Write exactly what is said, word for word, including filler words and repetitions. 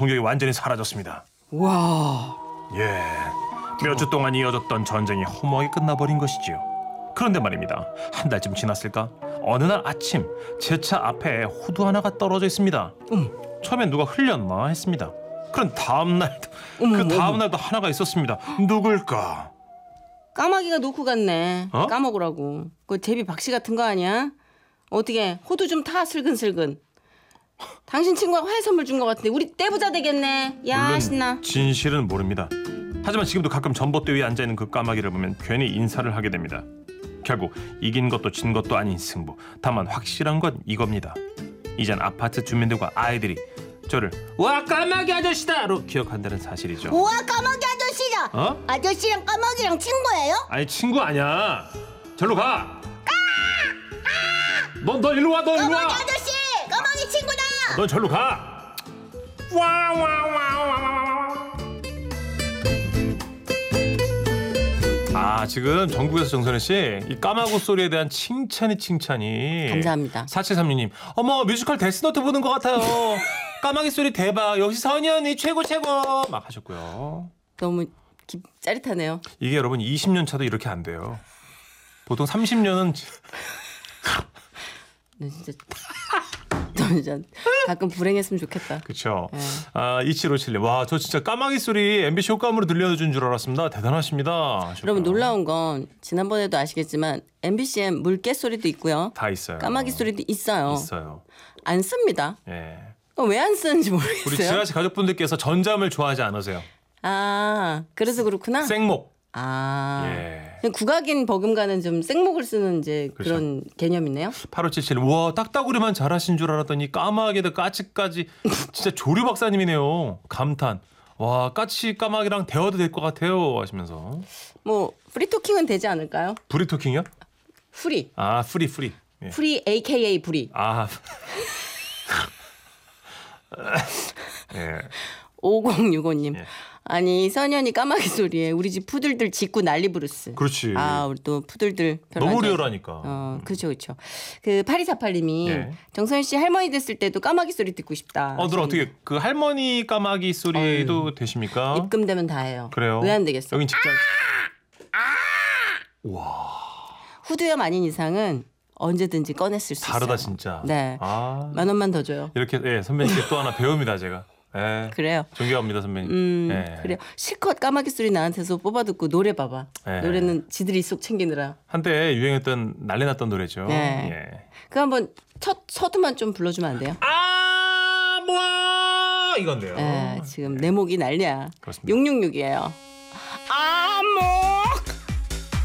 공격이 완전히 사라졌습니다. 와. 예, 몇 주 동안 이어졌던 전쟁이 허무하게 끝나버린 것이지요. 그런데 말입니다. 한 달쯤 지났을까? 어느 날 아침 제 차 앞에 호두 하나가 떨어져 있습니다. 음. 처음엔 누가 흘렸나 했습니다. 그런 다음 날도 어머, 그 다음 어머. 날도 하나가 있었습니다. 누굴까? 까마귀가 놓고 갔네. 어? 까먹으라고. 그 제비 박씨 같은 거 아니야? 어떻게 호두 좀 타 슬근슬근. 당신 친구가 화해 선물 준 것 같은데 우리 떼부자 되겠네. 야 물론 신나. 진실은 모릅니다. 하지만 지금도 가끔 전봇대 위에 앉아있는 그 까마귀를 보면 괜히 인사를 하게 됩니다. 결국 이긴 것도 진 것도 아닌 승부. 다만 확실한 건 이겁니다. 이젠 아파트 주민들과 아이들이 저를 와 까마귀 아저씨다로 기억한다는 사실이죠. 우와 까마귀 아저씨다. 어? 아저씨랑 까마귀랑 친구예요? 아니 친구 아니야. 절로 가. 넌 너 일로 와. 너 일로 와. 까마귀 아저씨 까마귀 친구다. 넌 절로 가. 와와와와와. 아 지금 전국에서 정선혜 씨 이 까마귀 소리에 대한 칭찬이 칭찬이. 감사합니다. 사칠삼육 님 어머 뮤지컬 데스노트 보는 것 같아요. 까마귀 소리 대박. 역시 선희 언니 최고 최고 막 하셨고요. 너무 기, 짜릿하네요. 이게 여러분 이십 년 차도 이렇게 안 돼요. 보통 삼십 년은 너 진짜 너 진짜 가끔 불행했으면 좋겠다. 그렇죠. 네. 아 이칠오칠 님 와 저 진짜 까마귀 소리 엠비씨 효과음으로 들려준 줄 알았습니다. 대단하십니다. 하셨고요. 여러분 놀라운 건 지난번에도 아시겠지만 엠비씨엔 물개 소리도 있고요. 다 있어요. 까마귀 소리도 있어요. 있어요. 안 씁니다. 예. 왜 안 쓰는지 우리 모르겠어요. 지라시 가족분들께서 전잠을 좋아하지 않으세요? 아 그래서 그렇구나. 생목. 아 예. 그냥 국악인 버금가는 좀 생목을 쓰는 이제 그렇죠. 그런 개념이네요. 팔오칠칠 와 딱따구리만 잘하신 줄 알았더니 까마귀도 까치까지 진짜 조류 박사님이네요. 감탄. 와 까치 까마귀랑 대화도 될 것 같아요 하시면서. 뭐 프리토킹은 되지 않을까요? 브리토킹이요? 프리 아 프리 프리. 예. 프리 에이케이에이 프리. 아. 예. 오공육오 님. 예. 아니 선현이 까마귀 소리에 우리 집 푸들들 짖고 난리 부르스. 그렇지. 아 우리 또 푸들들 별로 너무 안 좋아해서. 리얼하니까. 어 그렇죠 그렇죠. 그 팔이사팔 님이 예. 정선 씨 할머니 됐을 때도 까마귀 소리 듣고 싶다. 어, 누나 어떻게 그 할머니 까마귀 소리도 되십니까? 입금되면 다 해요. 그래요? 왜 안 되겠어? 여긴 직장. 후두염 아닌 이상은 언제든지 꺼냈을 수 다르다 있어요. 진짜. 네. 아. 만 원만 더 줘요. 이렇게 예, 선배님께 또 하나 배웁니다 제가. 예. 그래요. 존경합니다 선배님. 음 예. 그래요. 실컷 까마귀 소리 나한테서 뽑아 듣고 노래 봐봐. 예. 노래는 지들이 속 챙기느라. 한때 유행했던 난리났던 노래죠. 네. 예. 그 한번 첫 서두만 좀 불러주면 안 돼요? 아 뭐야 이건데요. 네, 지금 내 목이 난리야. 그렇습니다. 육육육이에요. 아